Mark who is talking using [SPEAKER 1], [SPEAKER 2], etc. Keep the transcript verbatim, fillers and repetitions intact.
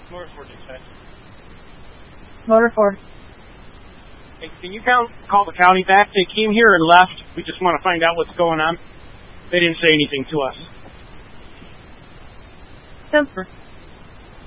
[SPEAKER 1] Motor Ford dispatch.
[SPEAKER 2] Motor Ford.
[SPEAKER 1] Hey, can you count, call the county back? They came here and left. We just want to find out what's going on. They didn't say anything to us.
[SPEAKER 2] Super.